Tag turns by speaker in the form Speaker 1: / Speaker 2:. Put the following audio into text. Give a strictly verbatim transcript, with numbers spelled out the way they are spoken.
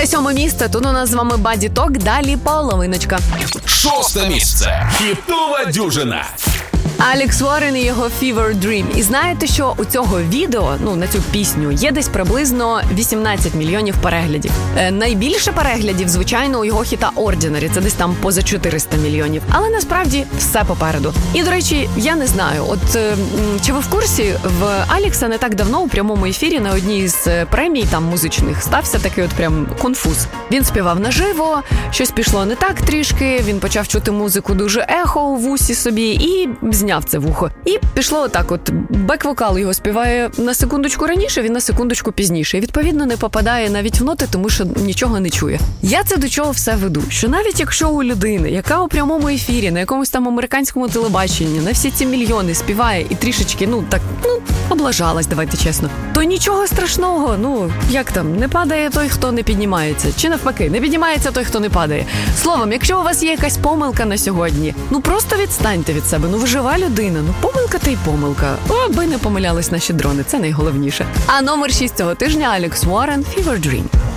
Speaker 1: Це сьоме місце. Тут у нас з вами Body Talk, далі половиночка.
Speaker 2: Шосте місце. Хітова дюжина.
Speaker 1: Алекс Уоррен і його Fever Dream. І знаєте, що у цього відео, ну, на цю пісню, є десь приблизно вісімнадцять мільйонів переглядів. Е, найбільше переглядів, звичайно, у його хіта Ordinary. Це десь там поза чотириста мільйонів. Але насправді все попереду. І, до речі, я не знаю, от е, чи ви в курсі, в Алекса не так давно у прямому ефірі на одній з премій там музичних стався такий от прям конфуз. Він співав наживо, щось пішло не так трішки, він почав чути музику дуже ехо у вусі собі і зняв це вухо. І пішло отак от. Бек-вокал його співає на секундочку раніше, він на секундочку пізніше. І, відповідно, не попадає навіть в ноти, тому що нічого не чує. Я це до чого все веду? Що навіть якщо у людини, яка у прямому ефірі, на якомусь там американському телебаченні, на всі ці мільйони співає і трішечки, ну, так, ну, облажалась, давайте чесно, то нічого страшного, ну, як там, не падає той, хто не піднімається. Чи навпаки, не піднімається той, хто не падає. Словом, якщо у вас є якась помилка на сьогодні, ну, просто відстаньте від себе, ну, ви жива людина, ну, помилка та й помилка. О, аби не помилялись наші дрони, це найголовніше. А номер шість цього тижня Алекс Уоррен, Fever Dream.